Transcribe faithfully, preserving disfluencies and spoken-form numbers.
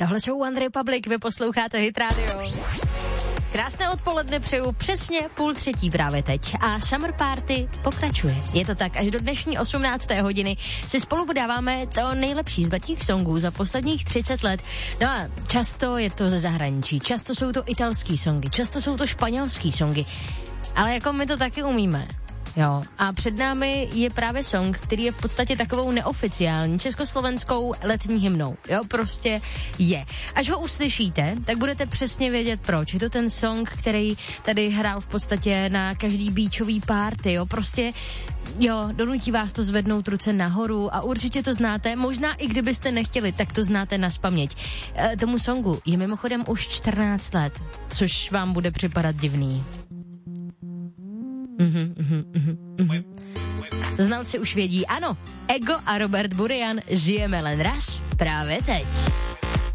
Tohle jsou One Republic, vy posloucháte Hit Radio. Krásné odpoledne přeju, přesně půl třetí právě teď a Summer Party pokračuje. Je to tak, až do dnešní osmnácté hodiny si spolu podáváme to nejlepší z letních songů za posledních třicet let. No a často je to ze zahraničí, často jsou to italský songy, často jsou to španělský songy, ale jako my to taky umíme. Jo, a před námi je právě song, který je v podstatě takovou neoficiální československou letní hymnou. Jo, prostě je. Až ho uslyšíte, tak budete přesně vědět proč. Je to ten song, který tady hrál v podstatě na každý beachový party, jo, prostě jo, donutí vás to zvednout ruce nahoru a určitě to znáte, možná i kdybyste nechtěli, tak to znáte nazpaměť. E, tomu songu je mimochodem už čtrnáct let, což vám bude připadat divný. Mhm, mhm, mhm, mhm. Znalci už vědí, ano, Ego a Robert Burian, žijeme len raz, právě teď.